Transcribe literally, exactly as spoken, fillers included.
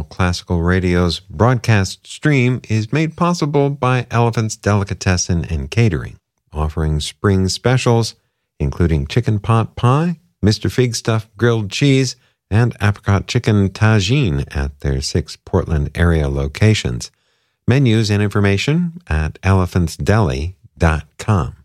Classical Radio's broadcast stream is made possible by Elephant's Delicatessen and Catering, offering spring specials, including chicken pot pie, Mister Fig Stuff grilled cheese, and apricot chicken tagine at their six Portland area locations. Menus and information at elephants deli dot com.